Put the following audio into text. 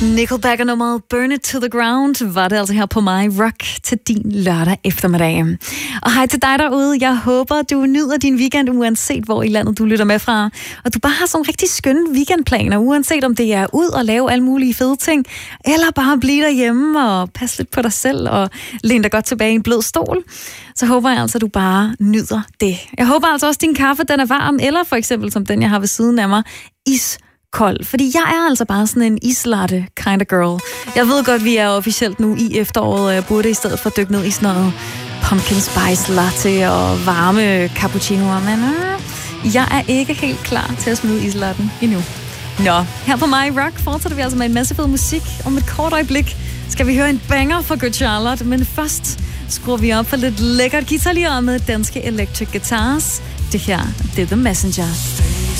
Nickelback og nummeret Burn It To The Ground var det altså her på mig Rock til din lørdag eftermiddag. Og hej til dig derude. Jeg håber, du nyder din weekend, uanset hvor i landet du lytter med fra. Og du bare har sådan rigtig skønne weekendplaner, uanset om det er ud og lave alle mulige fede ting, eller bare blive derhjemme og passe lidt på dig selv og læne dig godt tilbage i en blød stol. Så håber jeg altså, at du bare nyder det. Jeg håber altså også, at din kaffe den er varm, eller for eksempel som den, jeg har ved siden af mig, kold, fordi jeg er altså bare sådan en islatte kind of girl. Jeg ved godt, vi er officielt nu i efteråret, og jeg burde i stedet for dykke ned i sådan noget pumpkin spice latte og varme cappuccinoer, men jeg er ikke helt klar til at smide islatten endnu. Nå, her på My Rock fortsætter vi altså med en masse fed musik. Om et kort øjeblik skal vi høre en banger fra Good Charlotte, men først skruer vi op for lidt lækkert guitarlier med danske electric guitars. Det her, det er The Messenger.